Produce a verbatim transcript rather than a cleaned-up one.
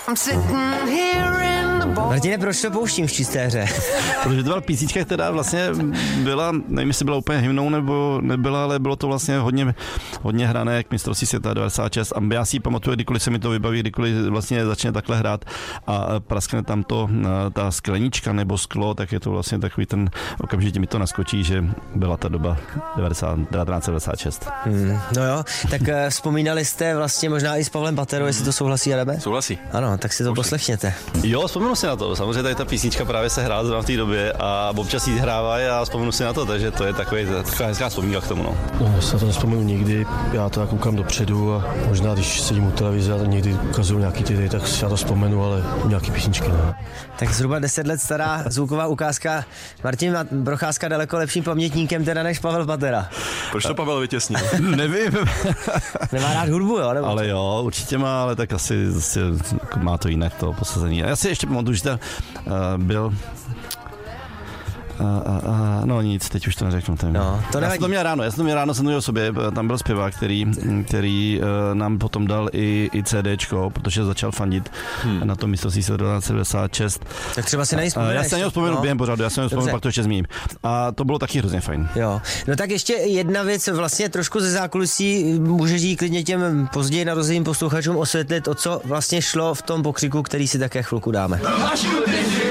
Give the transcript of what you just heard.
Martine, proč to pouštím v čisté hře? Protože to byla písnička, která vlastně byla, nevím, jestli byla úplně hymnou nebo nebyla, ale bylo to vlastně hodně, hodně hrané k mistrovství světa devadesát šest. A já si ji pamatuju, kdykoliv se mi to vybaví, kdykoliv vlastně začne takhle hrát a praskne tam to, ta sklenička nebo sklo, tak je to vlastně takový ten, okamžitě mi to naskočí, že byla ta doba devatenáct devadesát šest. Hmm, no jo, tak uh, vzpomínali jste vlastně možná i s Pavlem Paterou, jestli to souhlasí, Adabe? Souhlasí. Ano, tak si to Určitě. Poslechněte. Jo, vzpomenu si na to. Samozřejmě tady ta písnička právě se hrála zrovna v té době a občas jí hrávají a vzpomenu si na to, takže to je takový, taková hezká vzpomínka k tomu. No. No, já se na to nespomenu nikdy, já to koukám dopředu a možná když sedím u televize a někdy ukazují nějaký ty, tak si na to vzpomenu, ale nějaký písničky. No. Tak zhruba deset let stará zvuková ukázka. Martin Procházka daleko lepším pamětníkem teda než Pavel Patera. Proč to Pavel vytěsnil? Nevím. Nemá rád hudbu, jo? Nebo ale jo, určitě má, ale tak asi, asi má to jinak to posazení. Já si ještě pamatuju, že to uh, byl A, a, a, no nic, teď už to neřeknu. No, to já jsem to měl ráno, já jsem to měl ráno, jsem to měl o sobě, tam byl zpěvák, který, který uh, nám potom dal i, i CDčko, protože začal fandit hmm. na tom mistrovství světa devatenáct devadesát šest. Tak třeba si na něj vzpomeneš. Já se na něj vzpomenu no. během pořadu, já jsem vzpomenu, pak to ještě zmíním. A to bylo taky hrozně fajn. Jo, no tak ještě jedna věc, vlastně trošku ze zákulisí, můžeš jí klidně těm později narozeným posluchačům osvětlit, o co vlastně šlo v tom pokřiku, který si také chvilku dáme.